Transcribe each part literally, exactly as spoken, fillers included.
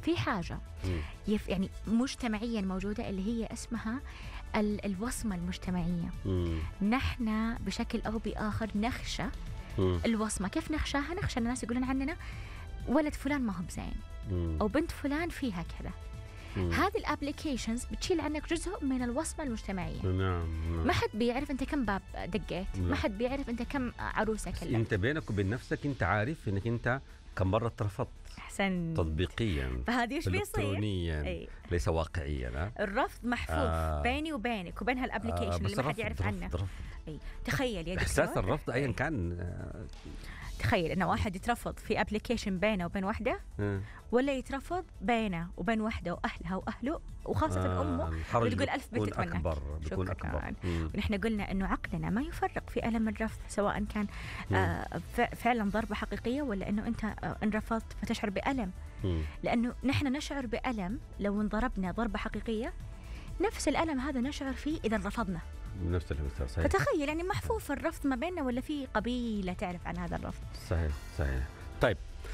في حاجة يف يعني مجتمعيا موجودة اللي هي اسمها ال الوصمة المجتمعية. مم. نحن بشكل أو بآخر نخشى مم. الوصمة. كيف نخشاها؟ نخشى الناس يقولون عننا ولد فلان ما هو بزين، أو بنت فلان فيها كذا. هذه الابليكيشنز بتشيل عنك جزء من الوصمة المجتمعية. نعم. نعم. ما حد بيعرف أنت كم باب دقيت، ما حد بيعرف أنت كم عروسة كلمت. أنت بينك وبين نفسك أنت عارف أنك أنت كم مرة اترفضت. أحسن. تطبيقيا، فهذه ايش بيصير؟ إلكترونيا. أي. ليس واقعيا. الرفض محفوف آه. بيني وبينك وبين هالابليكيشن آه. اللي ما حد يعرف عنه. أي. تخيل يا دكتور إحساس الرفض أيا كان. آه. تخيل إنه واحد يترفض في ابليكيشن بينه وبين وحده آه. ولا يترفض بينه وبين وحده وأهلها وأهله وخاصة آه. أمه بتقول ألف بنت تتمنى. أكبر بيكون أكبر. ونحن قلنا إنه عقلنا ما يفرق في ألم الرفض، سواء كان آه فعلا ضربة حقيقية ولا إنه أنت آه انرفضت فتشعر بألم. مم. لأنه نحن نشعر بألم لو انضربنا ضربة حقيقية، نفس الألم هذا نشعر فيه إذا رفضنا نفس المستوى. صحيح. فتخيل يعني محفوف الرفض ما بيننا ولا في قبيلة تعرف عن هذا الرفض. صحيح صحيح. طيب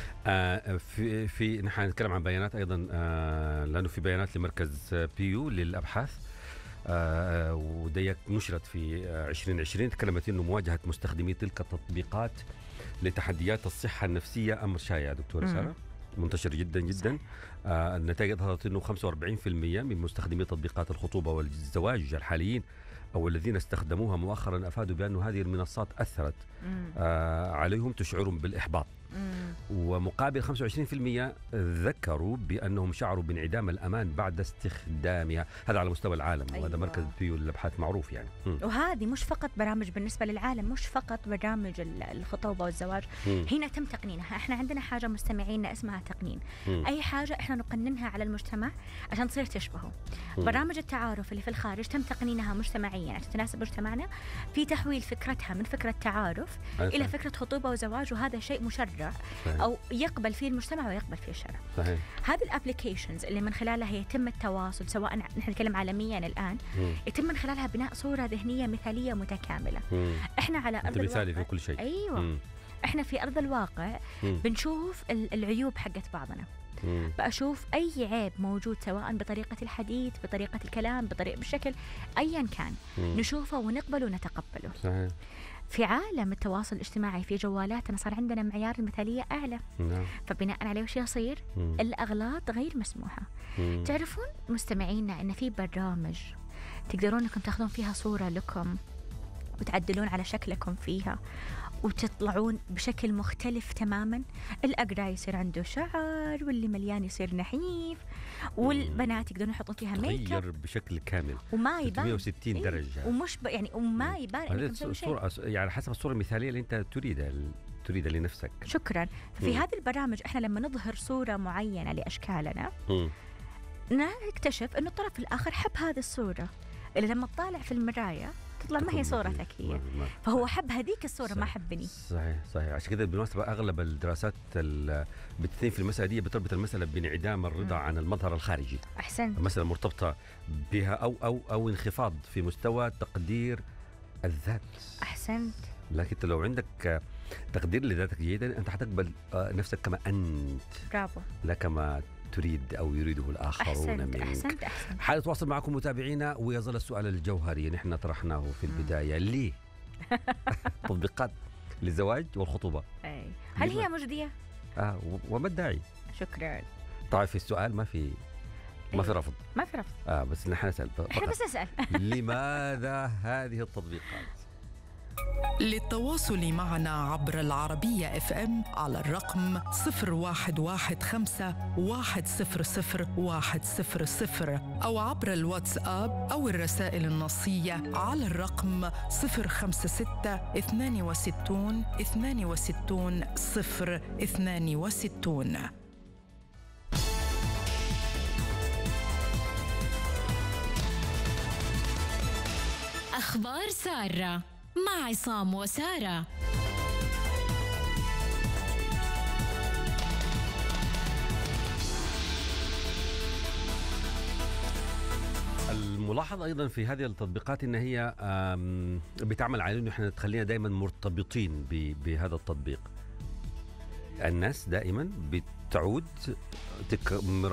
آه في في نحن نتكلم عن بيانات أيضا آه لأنه في بيانات لمركز بيو للأبحاث آه وديت نشرت في عشرين عشرين، تكلمت إنه مواجهة مستخدمي تلك التطبيقات لتحديات الصحة النفسية أمر شائع دكتورة سارة، منتشر جدا جدا. آه النتائج أظهرت أنه خمسة وأربعين بالمئة من مستخدمي تطبيقات الخطوبة والزواج الحاليين أو الذين استخدموها مؤخرا أفادوا بأن هذه المنصات أثرت آه عليهم، تشعرهم بالإحباط. ومقابل خمسة وعشرين بالمئة ذكروا بأنهم شعروا بانعدام الأمان بعد استخدامها. هذا على مستوى العالم. أيوة. وهذا مركز بيو للأبحاث معروف يعني. م. وهذه مش فقط برامج بالنسبة للعالم، مش فقط برامج الخطوبة والزواج. م. هنا تم تقنينها. احنا عندنا حاجة مستمعين اسمها تقنين. م. أي حاجة احنا نقننها على المجتمع عشان تصير تشبهه. م. برامج التعارف اللي في الخارج تم تقنينها مجتمعيا عشان تناسب مجتمعنا، في تحويل فكرتها من فكرة تعارف أيوة. إلى فكرة خطوبة وزواج، وهذا شيء مشرع صحيح. أو يقبل فيه المجتمع ويقبل فيه الشرع. صحيح. هذه الابليكيشنز اللي من خلالها يتم التواصل، سواء نحن نتكلم عالميا الآن، مم. يتم من خلالها بناء صورة ذهنية مثالية متكاملة. مم. احنا على أرض الواقع مثالي في كل شيء. أيوة. مم. احنا في أرض الواقع مم. بنشوف العيوب حقت بعضنا. مم. بأشوف أي عيب موجود سواء بطريقة الحديث، بطريقة الكلام، بطريقة بالشكل أيا كان، مم. نشوفه ونقبله ونتقبله. صحيح. في عالم التواصل الاجتماعي في جوالاتنا صار عندنا معيار المثالية أعلى. نعم. فبناء عليه وش يصير؟ مم. الأغلاط غير مسموحة. مم. تعرفون مستمعينا أن في برامج تقدرون أنكم تأخذون فيها صورة لكم وتعدلون على شكلكم فيها وتطلعون بشكل مختلف تماما. الأقرع يصير عنده شعر، واللي مليان يصير نحيف، والبنات يقدرون يحطون فيها ميك اب تغير بشكل كامل وما يبان ثلاثمئة وستين إيه؟ درجة ومش ب... يعني وما يبان انكم تسوي شيء يعني حسب الصورة المثالية اللي انت تريدها تريدها لنفسك. شكرا. في هذه البرامج احنا لما نظهر صورة معينة لأشكالنا م. نكتشف انه الطرف الآخر حب هذه الصورة، اللي لما تطالع في المراية تطلع ما هي صورتك هي، فهو حب هذيك الصورة صحيح. ما حبني. صحيح صحيح. عشان كده بالمناسبة أغلب الدراسات بتثني في المسألة دي بتربط المسألة بانعدام الرضا م. عن المظهر الخارجي. أحسنت. المسألة مرتبطة بها أو أو أو انخفاض في مستوى تقدير الذات. أحسنت. لكن لو عندك تقدير لذاتك جيدا أنت حتقبل نفسك كما أنت. برافو. لا كما تريد أو يريده الآخرون منك. أحسنت أحسنت. حال أتواصل معكم متابعينا، ويظل السؤال الجوهري نحن طرحناه في البداية: ليه تطبيقات للزواج والخطوبة أي. هل هي مجدية؟ آه وما الداعي؟ شكرا. طيب في السؤال ما في ما في رفض ما في رفض آه بس نحن نسأل احنا بس نسأل لماذا هذه التطبيقات؟ للتواصل معنا عبر العربية اف ام على الرقم صفر واحد واحد خمسة واحد صفر صفر واحد صفر صفر أو عبر الواتساب أو الرسائل النصية على الرقم صفر خمسة ستة اثنان وستون اثنان وستون صفر اثنان وستون. أخبار سارة مع عصام وسارة. الملاحظ أيضا في هذه التطبيقات إن هي بتعمل على إنه إحنا تخلينا دائما مرتبطين بهذا التطبيق. الناس دائما بتعود تك